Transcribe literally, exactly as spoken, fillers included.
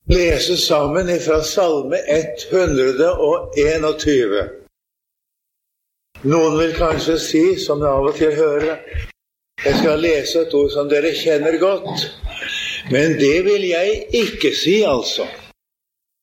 lese sammen fra Salme ett hundre og enogtyve. Noen vil kanskje si, som jeg av og til hører, jeg skal lese et ord som dere kjenner godt, men det vil jeg ikke si altså.